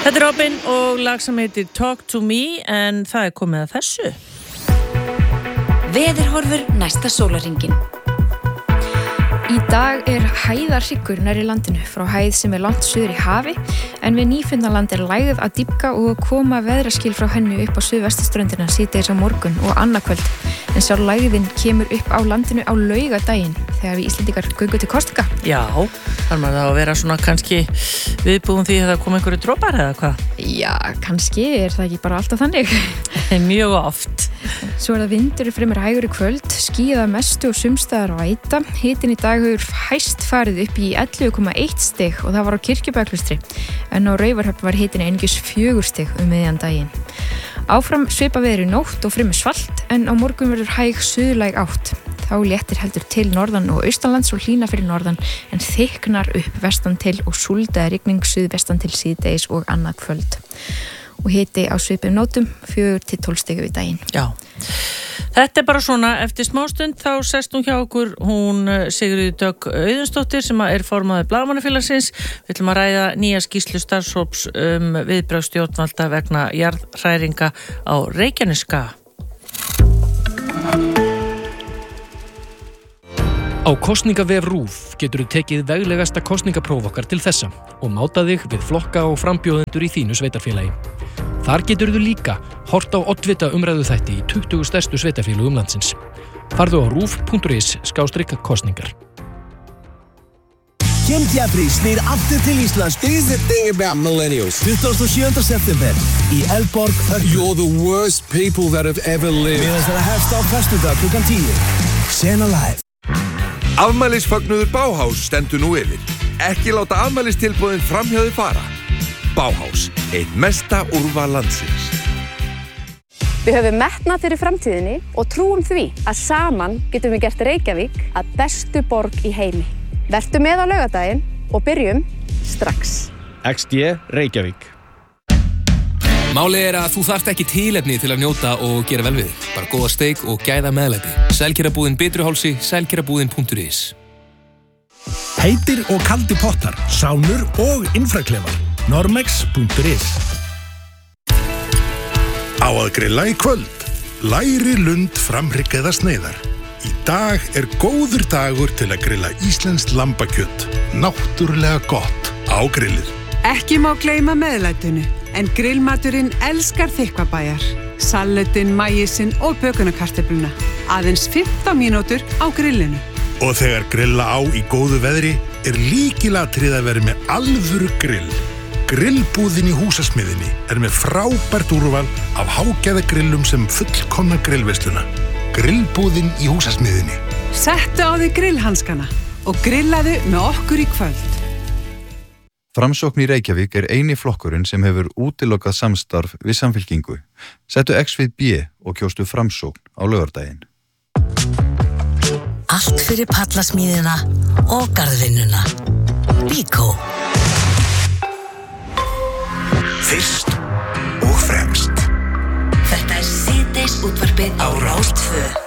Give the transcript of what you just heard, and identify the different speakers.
Speaker 1: Þetta Robin og lag sem heitir Talk to Me en það komið að þessu.
Speaker 2: Veðurhorfur næsta sólarhringinn. Í dag hæðarhryggur nærri landinu frá hæð sem langt suður í hafi en við Nýfundnaland lægð að dýpka og koma veðraskil frá henni upp á suðvesturströndina síðdegis á morgun og annað kvöld. En sjá lægðin kemur upp á landinu á laugardaginn þegar við Íslendingar göngum til kosninga.
Speaker 1: Já, þarf maður þá að vera svona kannski viðbúin því að það kom einhverju dropar eða hvað?
Speaker 2: Já, kannski það ekki bara alltaf þannig.
Speaker 1: Mjög oft.
Speaker 2: Svo það vindur fremur hægur í kvöld, skýjað að mestu og sumstaðar væta. Hitinn í dag hefur hæst farið upp í 11,1 stig og það var á Kirkjubæjarklaustri. En á Raufarhöfn var hitinn einungis 4 stig miðjan daginn. Áfram svipað veður í nótt og fremur svalt en á morgun verður hæg suðlæg átt. Þá léttir heldur til norðan og austanlands og hlýnar fyrir norðan en þykknar upp vestan til og súld eða rigning suðvestan til síðdegis og annað kvöld. Og hiti á svipum nótum 4 til 12 stig við daginn.
Speaker 1: Já. Þetta bara svona, eftir smástund þá sest hún hjá okkur, hún Sigríður Dögg Auðunsdóttir sem formaður Blaðamannafélagsins. Við ætlum að ræða nýja skýrslu starfshóps viðbrögð stjórnvalda vegna jarðhræringa á Reykjanesskaga.
Speaker 3: Á kosningavef RÚV geturðu tekið veglegasta kosningapróf okkar til þessa og máta þig við flokka og frambjóðendur í þínu sveitarfélagi. Þar geturðu líka hort á oddvita umræðuþætti í 20 stærstu sveitarfélögum landsins. Farðu á rúv.is/kosningar.
Speaker 4: Kim Jeffrey snýr aftur til Íslands. This is the thing about millennials. 27. september í Elborg.
Speaker 5: You're the worst people that have ever lived.
Speaker 4: Meðan það hefst á föstudag klukkan 10. Sena live.
Speaker 6: Afmælisfagnuður Bauhaus stendur nú yfir. Ekki láta afmælistilboðin framhjá þig fara. Bauhaus, eitt mesta úrval landsins.
Speaker 7: Við höfum metnað fyrir framtíðinni og trúum því að saman getum við gert Reykjavík að bestu borg í heimi. Vertu með á laugardaginn og byrjum strax.
Speaker 8: XD Reykjavík.
Speaker 9: Málið að þú þarft ekki tilefni til að njóta og gera vel við. Bara góða steik og gæða meðlæti. Sælkerabúðin Bitruhálsi, sælkerabúðin.is.
Speaker 4: Heitir og kaldi pottar, sánur og infraklefar. Normex.is.
Speaker 10: Á að grilla í kvöld. Læri, lund, framhrygg eða sneiðar. Í dag góður dagur til að grilla íslenskt lambakjöt. Náttúrulega gott á grillið.
Speaker 11: Ekki má gleyma meðlætinu, en grillmaturinn elskar Þykkvabæjar. Salatinn, maísinn og bökunarkartöfluna. Aðeins 15 mínútur á grillinu.
Speaker 10: Og þegar grilla á í góðu veðri lykilatriði að vera með alvöru grill. Grillbúðin í Húsasmiðjunni með frábært úrval af hágæðagrillum sem fullkomna grillveisluna. Grillbúðin í Húsasmiðjunni.
Speaker 11: Settu á þig grillhanskana og grillaðu með okkur í kvöld.
Speaker 12: Framsókn í Reykjavík eini flokkurinn sem hefur útilokað samstarf við Samfylkingu. Settu X við B og kjóstu Framsókn á laugardaginn.
Speaker 13: Allt fyrir pallasmíðina og garðvinnuna. Bíkó.
Speaker 10: Fyrst og fremst.
Speaker 13: Þetta síðdeis útvarpið á Rás 2.